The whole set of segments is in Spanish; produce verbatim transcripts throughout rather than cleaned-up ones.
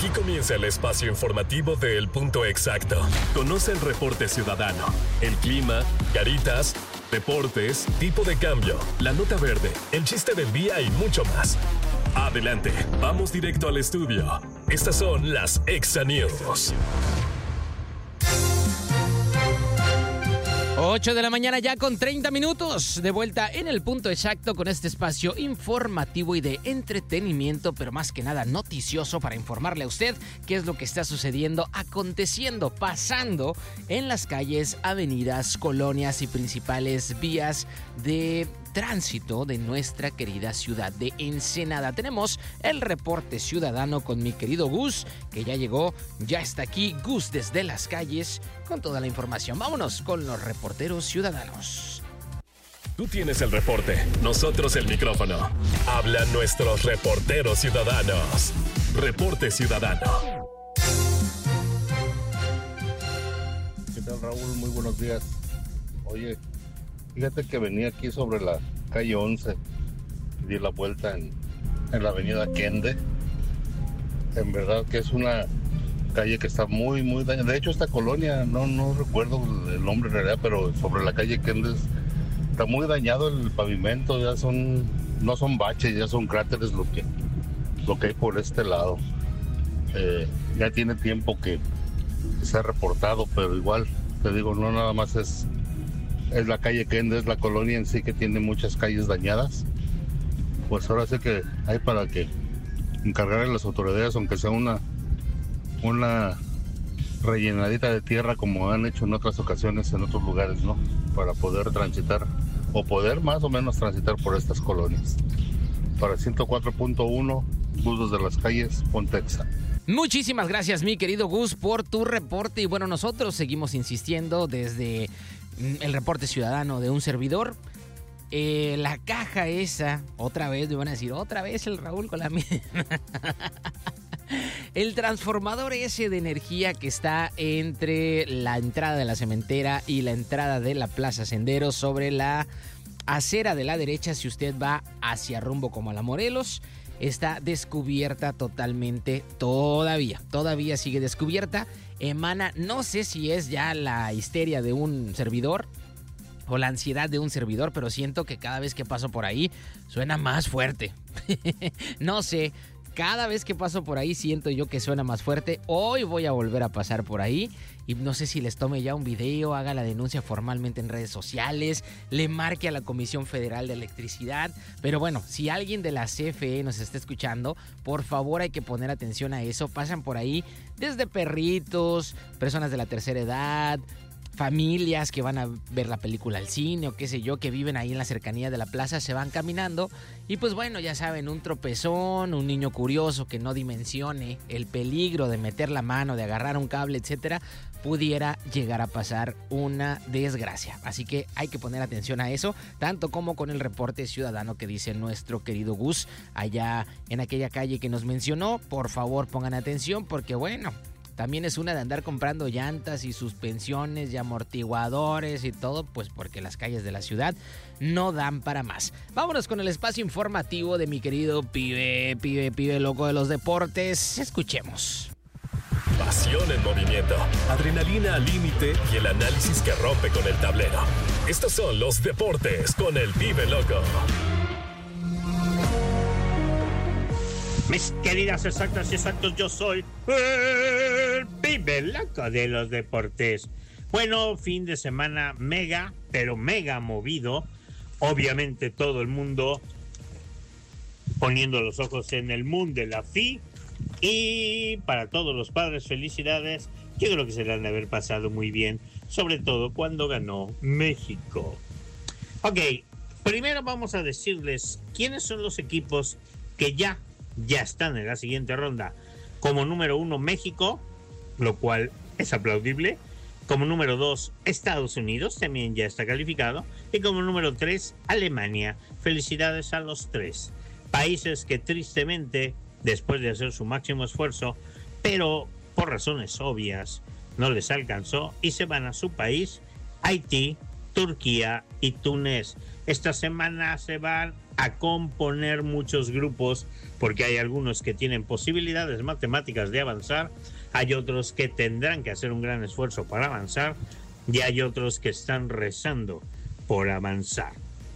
Aquí comienza el espacio informativo de El Punto Exacto. Conoce el reporte ciudadano, el clima, caritas, deportes, tipo de cambio, la nota verde, el chiste del día y mucho más. Adelante, vamos directo al estudio. Estas son las Exa News. ocho de la mañana ya con treinta minutos, de vuelta en El Punto Exacto con este espacio informativo y de entretenimiento, pero más que nada noticioso para informarle a usted qué es lo que está sucediendo, aconteciendo, pasando en las calles, avenidas, colonias y principales vías de tránsito de nuestra querida ciudad de Ensenada. Tenemos el reporte ciudadano con mi querido Gus, que ya llegó, ya está aquí. Gus desde las calles con toda la información. Vámonos con los reporteros ciudadanos. Tú tienes el reporte, nosotros el micrófono. Hablan nuestros reporteros ciudadanos. Reporte ciudadano. ¿Qué tal, Raúl? Muy buenos días. Oye, fíjate que venía aquí sobre la calle once y di la vuelta en, en la avenida Kende. En verdad que es una calle que está muy, muy dañada. De hecho, esta colonia, no, no recuerdo el nombre en realidad, pero sobre la calle Kende está muy dañado el pavimento. Ya son, no son baches, ya son cráteres lo que, lo que hay por este lado. Eh, ya tiene tiempo que se ha reportado, pero igual, te digo, no nada más es... es la calle Kende, es la colonia en sí que tiene muchas calles dañadas. Pues ahora sí que hay para que encargar a las autoridades, aunque sea una, una rellenadita de tierra como han hecho en otras ocasiones en otros lugares, ¿no? Para poder transitar o poder más o menos transitar por estas colonias. Para ciento cuatro punto uno, Gus desde las calles, Ponte Exa. Muchísimas gracias, mi querido Gus, por tu reporte. Y bueno, nosotros seguimos insistiendo desde el reporte ciudadano de un servidor. Eh, la caja esa, otra vez, me van a decir, otra vez el Raúl con la misma. El transformador ese de energía que está entre la entrada de la cementera y la entrada de la Plaza Senderos sobre la acera de la derecha, si usted va hacia rumbo como a la Morelos, está descubierta totalmente todavía. Todavía sigue descubierta. Emana, no sé si es ya la histeria de un servidor o la ansiedad de un servidor, pero siento que cada vez que paso por ahí suena más fuerte. No sé, cada vez que paso por ahí siento yo que suena más fuerte. Hoy voy a volver a pasar por ahí y no sé si les tome ya un video, haga la denuncia formalmente en redes sociales, le marque a la Comisión Federal de Electricidad. Pero bueno, si alguien de la C F E nos está escuchando, por favor hay que poner atención a eso. Pasan por ahí desde perritos, personas de la tercera edad, familias que van a ver la película al cine o qué sé yo, que viven ahí en la cercanía de la plaza, se van caminando y pues bueno, ya saben, un tropezón, un niño curioso que no dimensione el peligro de meter la mano, de agarrar un cable, etcétera, pudiera llegar a pasar una desgracia. Así que hay que poner atención a eso, tanto como con el reporte ciudadano que dice nuestro querido Gus allá en aquella calle que nos mencionó. Por favor, pongan atención porque bueno, también es una de andar comprando llantas y suspensiones y amortiguadores y todo, pues porque las calles de la ciudad no dan para más. Vámonos con el espacio informativo de mi querido pibe, pibe, pibe loco de los deportes. Escuchemos. Pasión en movimiento, adrenalina al límite y el análisis que rompe con el tablero. Estos son los deportes con el pibe loco. Mis queridas exactas y exactos, yo soy el pibe loco de los deportes. Bueno, fin de semana mega, pero mega movido. Obviamente todo el mundo poniendo los ojos en el mundo de la F I. Y para todos los padres, felicidades. Yo creo que se le han de haber pasado muy bien, sobre todo cuando ganó México. Ok, primero vamos a decirles quiénes son los equipos que ya ya están en la siguiente ronda. Como número uno, México, lo cual es aplaudible. Como número dos, Estados Unidos, también ya está calificado. Y como número tres, Alemania. Felicidades a los tres. Países que tristemente, después de hacer su máximo esfuerzo, pero por razones obvias, no les alcanzó y se van a su país, Haití, Turquía y Túnez. Esta semana se van a componer muchos grupos, porque hay algunos que tienen posibilidades matemáticas de avanzar, hay otros que tendrán que hacer un gran esfuerzo para avanzar y hay otros que están rezando por avanzar.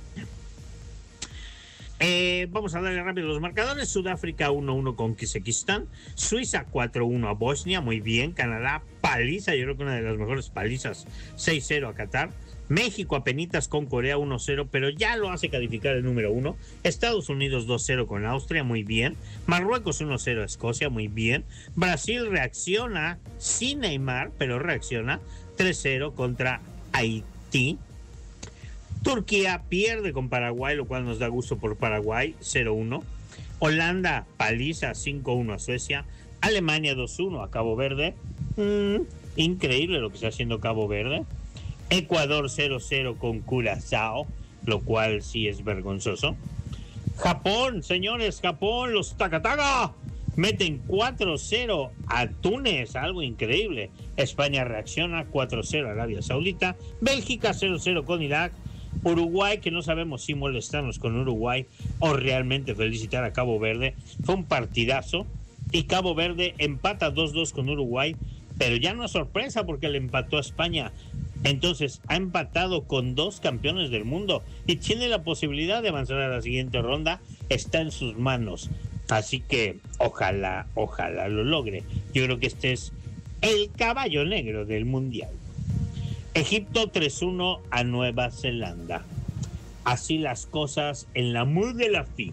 Eh, vamos a darle rápido los marcadores. Sudáfrica uno uno con Kazajistán, Suiza cuatro uno a Bosnia, muy bien. Canadá, paliza, yo creo que una de las mejores palizas, seis cero a Qatar. México apenitas con Corea uno cero, pero ya lo hace calificar el número uno. Estados Unidos dos cero con Austria, muy bien. Marruecos uno cero a Escocia, muy bien. Brasil reacciona sin Neymar, pero reacciona tres cero contra Haití. Turquía pierde con Paraguay, lo cual nos da gusto por Paraguay, cero uno. Holanda paliza cinco uno a Suecia. Alemania dos uno a Cabo Verde. Mm, increíble lo que está haciendo Cabo Verde. Ecuador cero cero con Curazao, lo cual sí es vergonzoso. Japón, señores, Japón, los Takataga meten cuatro cero a Túnez, algo increíble. España reacciona cuatro cero a Arabia Saudita. Bélgica cero cero con Irak. Uruguay, que no sabemos si molestarnos con Uruguay o realmente felicitar a Cabo Verde. Fue un partidazo y Cabo Verde empata dos dos con Uruguay, pero ya no es sorpresa porque le empató a España. Entonces ha empatado con dos campeones del mundo y tiene la posibilidad de avanzar a la siguiente ronda. Está en sus manos, así que ojalá, ojalá lo logre. Yo creo que este es el caballo negro del mundial. Egipto tres uno a Nueva Zelanda. Así las cosas en la M U de la F I.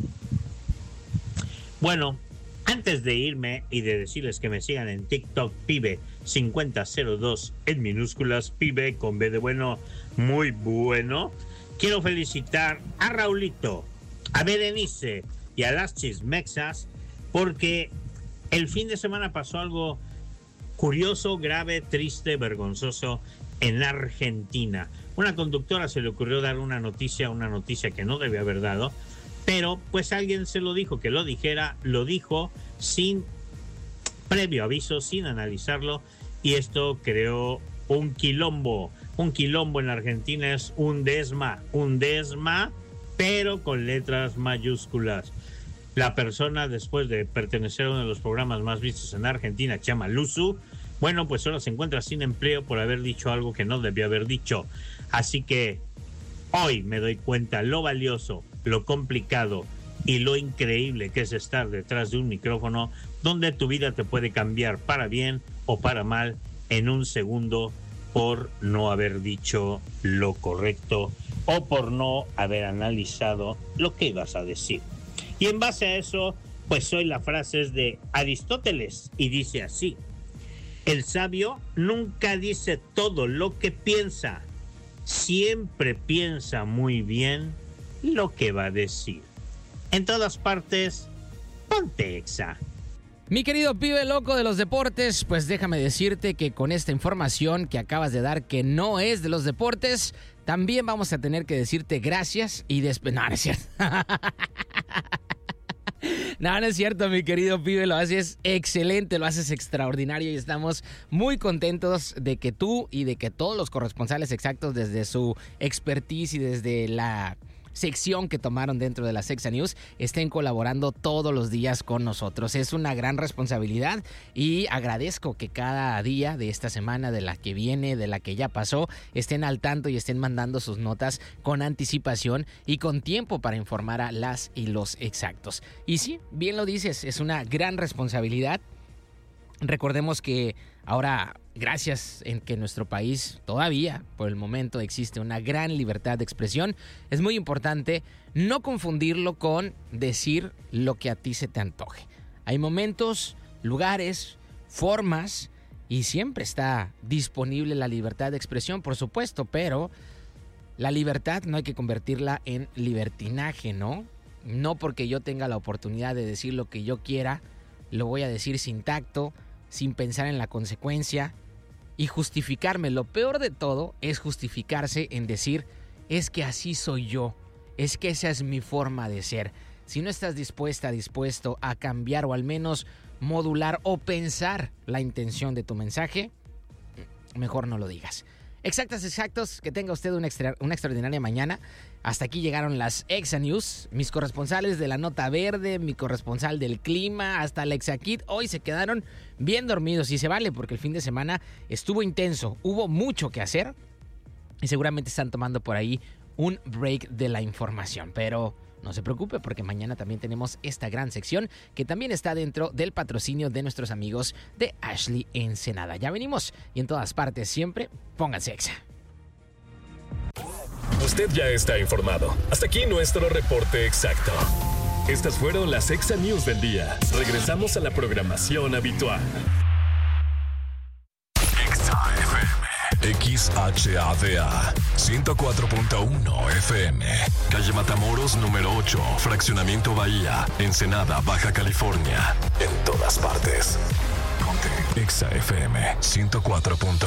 Bueno, antes de irme y de decirles que me sigan en TikTok, Pibe cincuenta cero dos en minúsculas, Pibe con B de bueno, muy bueno. Quiero felicitar a Raulito, a Berenice y a las Chismexas, porque el fin de semana pasó algo curioso, grave, triste, vergonzoso en Argentina. Una conductora se le ocurrió dar una noticia, una noticia que no debe haber dado, pero pues alguien se lo dijo que lo dijera, lo dijo sin previo aviso, sin analizarlo, y esto creó un quilombo. Un quilombo en Argentina es un desma, un desma, pero con letras mayúsculas. La persona, después de pertenecer a uno de los programas más vistos en Argentina, Chama Luzu, bueno, pues ahora se encuentra sin empleo por haber dicho algo que no debió haber dicho. Así que hoy me doy cuenta lo valioso, lo complicado y lo increíble que es estar detrás de un micrófono donde tu vida te puede cambiar para bien o para mal en un segundo por no haber dicho lo correcto o por no haber analizado lo que ibas a decir. Y en base a eso, pues hoy la frase es de Aristóteles y dice así: el sabio nunca dice todo lo que piensa, siempre piensa muy bien lo que va a decir. En todas partes, ponte Exa. Mi querido pibe loco de los deportes, pues déjame decirte que con esta información que acabas de dar, que no es de los deportes, también vamos a tener que decirte gracias y después... No, no es cierto. No, no es cierto, mi querido pibe, lo haces excelente, lo haces extraordinario y estamos muy contentos de que tú y de que todos los corresponsales exactos, desde su expertise y desde la sección que tomaron dentro de la Exa News, estén colaborando todos los días con nosotros. Es una gran responsabilidad y agradezco que cada día de esta semana, de la que viene, de la que ya pasó, estén al tanto y estén mandando sus notas con anticipación y con tiempo para informar a las y los exactos. Y sí, bien lo dices, es una gran responsabilidad. Recordemos que ahora, gracias en que en nuestro país todavía, por el momento, existe una gran libertad de expresión, es muy importante no confundirlo con decir lo que a ti se te antoje. Hay momentos, lugares, formas y siempre está disponible la libertad de expresión, por supuesto, pero la libertad no hay que convertirla en libertinaje, ¿no? No porque yo tenga la oportunidad de decir lo que yo quiera, lo voy a decir sin tacto, sin pensar en la consecuencia y justificarme. Lo peor de todo es justificarse en decir, es que así soy yo, es que esa es mi forma de ser. Si no estás dispuesta, dispuesto a cambiar o al menos modular o pensar la intención de tu mensaje, mejor no lo digas. Exactas, exactos. Que tenga usted una, extra, una extraordinaria mañana. Hasta aquí llegaron las Exa News. Mis corresponsales de la Nota Verde, mi corresponsal del clima, hasta la Exakit. Hoy se quedaron bien dormidos y se vale porque el fin de semana estuvo intenso. Hubo mucho que hacer y seguramente están tomando por ahí un break de la información. Pero no se preocupe porque mañana también tenemos esta gran sección que también está dentro del patrocinio de nuestros amigos de Ashley Ensenada. Ya venimos y en todas partes siempre pónganse Exa. Usted ya está informado. Hasta aquí nuestro reporte exacto. Estas fueron las Exa News del día. Regresamos a la programación habitual. X H A D A ciento cuatro punto uno F M, calle Matamoros número ocho, Fraccionamiento Bahía, Ensenada, Baja California. En todas partes. Ponte Exa F M ciento cuatro punto uno.